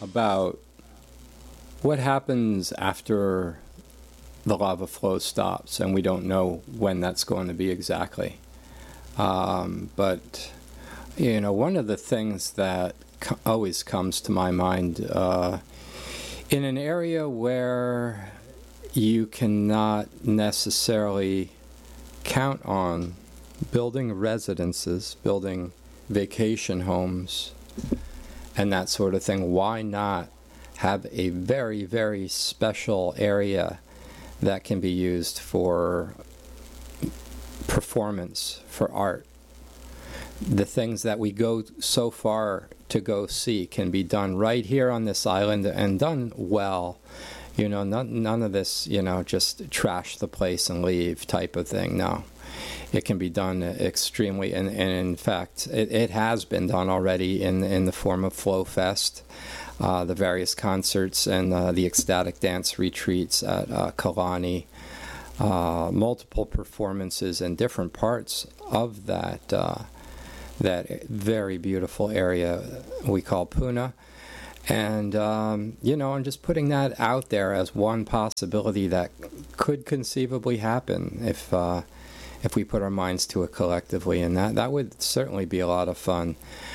about what happens after the lava flow stops, and we don't know when that's going to be exactly. But, one of the things that always comes to my mind, in an area where you cannot necessarily count on building residences, building vacation homes, and that sort of thing, why not have a very, very special area that can be used for performance, for art? The things that we go so far to go see can be done right here on this island, and done well. None of this, just trash the place and leave type of thing. No. It can be done extremely, and in fact, it has been done already in the form of Flow Fest, the various concerts, and the ecstatic dance retreats at Kalani. Multiple performances in different parts of that very beautiful area we call Puna. And, I'm just putting that out there as one possibility that could conceivably happen if we put our minds to it collectively. And that would certainly be a lot of fun.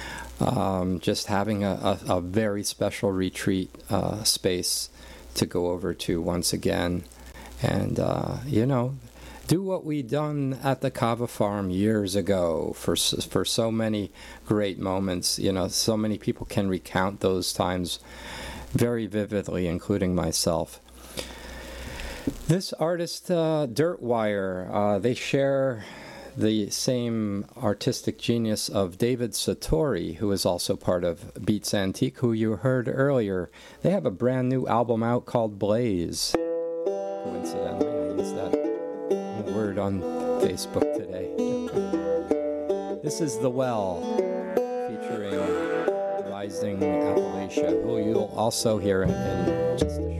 Just having a very special retreat space to go over to once again. And, do what we done at the Kava Farm years ago for so many great moments. So many people can recount those times very vividly, including myself. This artist, Dirtwire, they share the same artistic genius of David Satori, who is also part of Beats Antique, who you heard earlier. They have a brand new album out called Blaze. Coincidentally, I used that word on Facebook today. This is The Well, featuring Rising Appalachia, who you'll also hear in just a